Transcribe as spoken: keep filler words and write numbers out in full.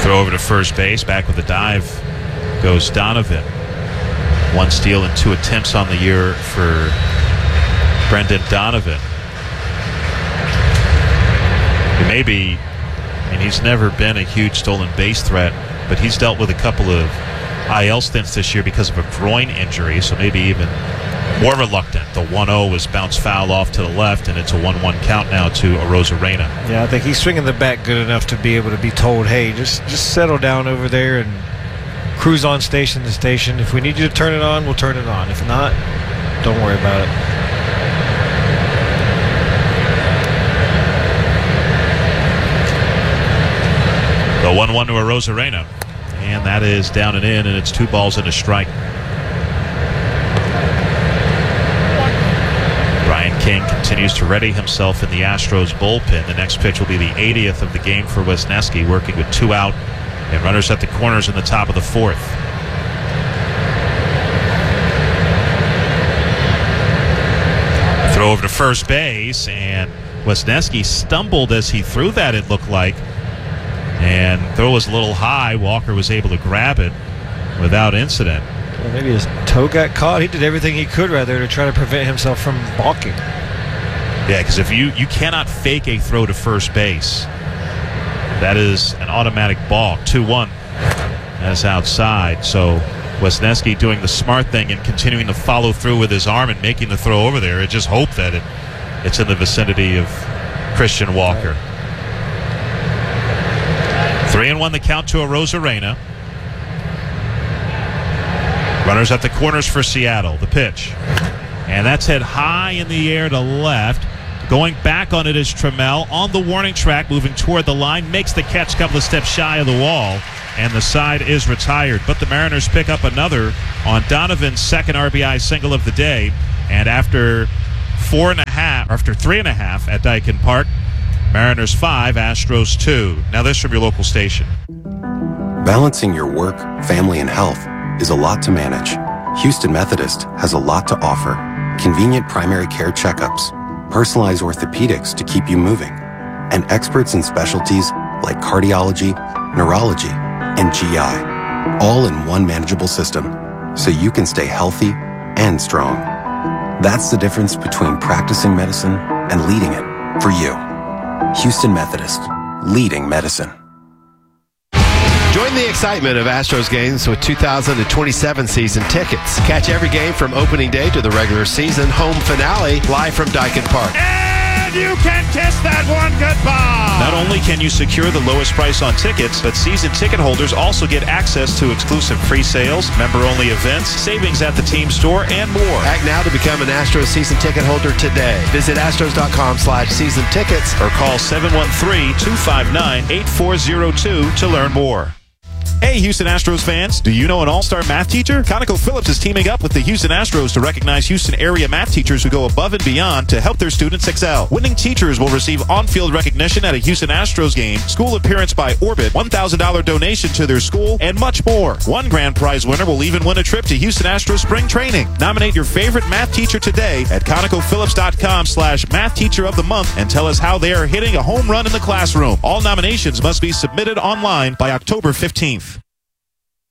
Throw over to first base. Back with the dive goes Donovan. One steal and two attempts on the year for Brendan Donovan. Maybe, I mean, he's never been a huge stolen base threat, but he's dealt with a couple of I L stints this year because of a groin injury, so maybe even more reluctant. The one oh was bounced foul off to the left, and it's a one one count now to Arozarena. Yeah, I think he's swinging the bat good enough to be able to be told, hey, just, just settle down over there and cruise on station to station. If we need you to turn it on, we'll turn it on. If not, don't worry about it. The one one to Arozarena. And that is down and in, and it's two balls and a strike. Brian King continues to ready himself in the Astros bullpen. The next pitch will be the eightieth of the game for Wisniewski, working with two out and runners at the corners in the top of the fourth. Throw over to first base, and Wisniewski stumbled as he threw that, it looked like. And throw was a little high. Walker was able to grab it without incident. Well, maybe his toe got caught. He did everything he could right there to try to prevent himself from balking. Yeah, because if you, you cannot fake a throw to first base. That is an automatic balk. two one. That's outside. So Wisniewski doing the smart thing and continuing to follow through with his arm and making the throw over there. I just hope that it it's in the vicinity of Christian Walker. Right. Three and one the count to Arozarena. Runners at the corners for Seattle. The pitch. And that's hit high in the air to left. Going back on it is Trammell on the warning track, moving toward the line, makes the catch a couple of steps shy of the wall, and the side is retired. But the Mariners pick up another on Donovan's second R B I single of the day. And after four and a half, or after three and a half at Daikin Park, Mariners five, Astros two. Now this from your local station. Balancing your work, family, and health is a lot to manage. Houston Methodist has a lot to offer. Convenient primary care checkups, personalized orthopedics to keep you moving, and experts in specialties like cardiology, neurology, and G I, all in one manageable system, so you can stay healthy and strong. That's the difference between practicing medicine and leading it for you. Houston Methodist, leading medicine. Join the excitement of Astros games with two thousand twenty-seven season tickets. Catch every game from opening day to the regular season home finale live from Daikin Park. And you can kiss that one goodbye. Not only can you secure the lowest price on tickets, but season ticket holders also get access to exclusive free sales, member-only events, savings at the team store, and more. Act now to become an Astros season ticket holder today. Visit astros.com slash season tickets or call seven one three, two five nine, eight four zero two to learn more. Hey, Houston Astros fans, do you know an all-star math teacher? ConocoPhillips is teaming up with the Houston Astros to recognize Houston area math teachers who go above and beyond to help their students excel. Winning teachers will receive on-field recognition at a Houston Astros game, school appearance by Orbit, one thousand dollars donation to their school, and much more. One grand prize winner will even win a trip to Houston Astros spring training. Nominate your favorite math teacher today at ConocoPhillips.com slash math teacher of the month and tell us how they are hitting a home run in the classroom. All nominations must be submitted online by October fifteenth.